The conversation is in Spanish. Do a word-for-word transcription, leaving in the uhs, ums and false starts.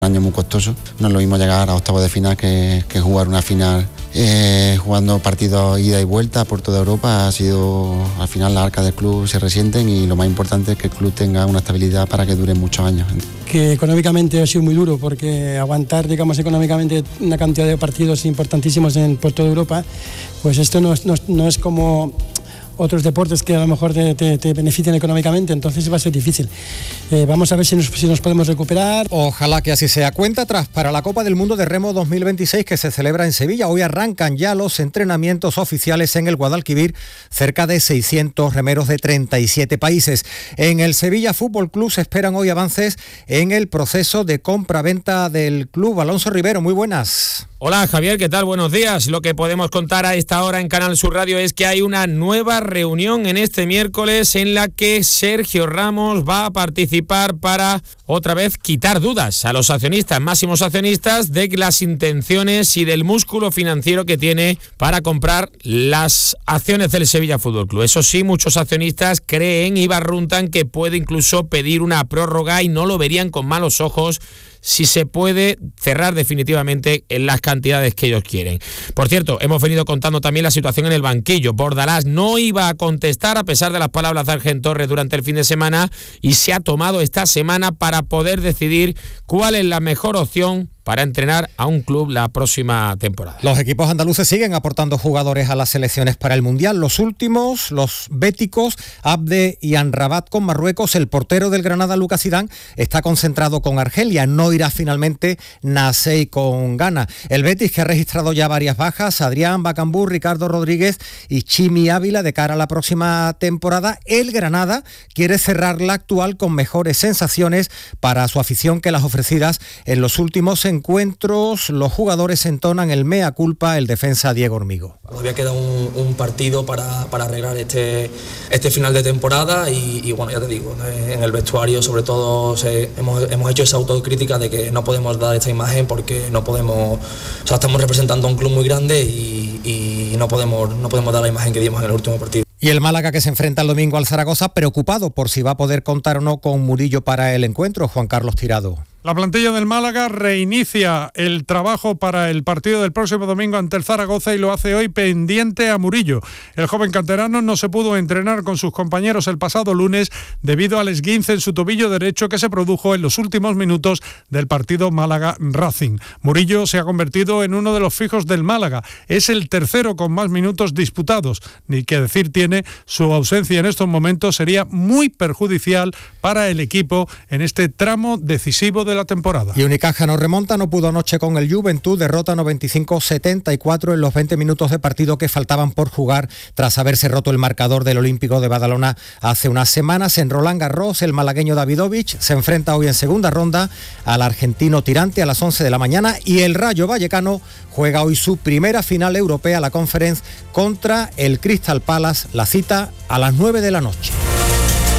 Un año muy costoso, no es lo mismo llegar a octavos de final que, que jugar una final eh, jugando partidos ida y vuelta por toda Europa. Ha sido, al final las arcas del club se resienten y lo más importante es que el club tenga una estabilidad para que dure muchos años. Que económicamente ha sido muy duro porque aguantar, digamos, económicamente una cantidad de partidos importantísimos en, por toda Europa, pues esto no, no, no es como otros deportes que a lo mejor te, te, te benefician económicamente, entonces va a ser difícil. Eh, vamos a ver si nos, si nos podemos recuperar. Ojalá que así sea. Cuenta atrás para la Copa del Mundo de Remo dos mil veintiséis que se celebra en Sevilla. Hoy arrancan ya los entrenamientos oficiales en el Guadalquivir, cerca de seiscientos remeros de treinta y siete países. En el Sevilla Fútbol Club se esperan hoy avances en el proceso de compra-venta del club. Alonso Rivero, muy buenas. Hola Javier, ¿qué tal? Buenos días. Lo que podemos contar a esta hora en Canal Sur Radio es que hay una nueva reunión en este miércoles en la que Sergio Ramos va a participar para otra vez quitar dudas a los accionistas, máximos accionistas, de las intenciones y del músculo financiero que tiene para comprar las acciones del Sevilla Fútbol Club. Eso sí, muchos accionistas creen y barruntan que puede incluso pedir una prórroga y no lo verían con malos ojos si se puede cerrar definitivamente en las cantidades que ellos quieren. Por cierto, hemos venido contando también la situación en el banquillo. Bordalás no iba a contestar a pesar de las palabras de Argent Torres durante el fin de semana y se ha tomado esta semana para poder decidir cuál es la mejor opción para entrenar a un club la próxima temporada. Los equipos andaluces siguen aportando jugadores a las selecciones para el Mundial. Los últimos, los béticos, Abde y Anrabat con Marruecos. El portero del Granada, Lucas Zidane, está concentrado con Argelia. No irá finalmente Nasei con Ghana. El Betis, que ha registrado ya varias bajas, Adrián Bacambú, Ricardo Rodríguez y Chimi Ávila de cara a la próxima temporada. El Granada quiere cerrar la actual con mejores sensaciones para su afición que las ofrecidas en los últimos encuentros. Los jugadores entonan el mea culpa, el defensa Diego Hormigo. Todavía queda un, un partido para, para arreglar este, este final de temporada y, y bueno, ya te digo, en el vestuario sobre todo se, hemos, hemos hecho esa autocrítica de que no podemos dar esta imagen porque no podemos, o sea, estamos representando a un club muy grande y, y no podemos, no podemos dar la imagen que dimos en el último partido. Y el Málaga, que se enfrenta el domingo al Zaragoza, preocupado por si va a poder contar o no con Murillo para el encuentro. Juan Carlos Tirado. La plantilla del Málaga reinicia el trabajo para el partido del próximo domingo ante el Zaragoza y lo hace hoy pendiente a Murillo. El joven canterano no se pudo entrenar con sus compañeros el pasado lunes debido al esguince en su tobillo derecho que se produjo en los últimos minutos del partido Málaga-Racing. Murillo se ha convertido en uno de los fijos del Málaga. Es el tercero con más minutos disputados. Ni que decir tiene, su ausencia en estos momentos sería muy perjudicial para el equipo en este tramo decisivo de de la temporada. Y Unicaja no remonta, no pudo anoche con el Juventud, derrota noventa y cinco setenta y cuatro en los veinte minutos de partido que faltaban por jugar tras haberse roto el marcador del Olímpico de Badalona hace unas semanas. En Roland Garros, el malagueño Davidovich se enfrenta hoy en segunda ronda al argentino Tirante a las once de la mañana y el Rayo Vallecano juega hoy su primera final europea, la Conference, contra el Crystal Palace, la cita a las nueve de la noche.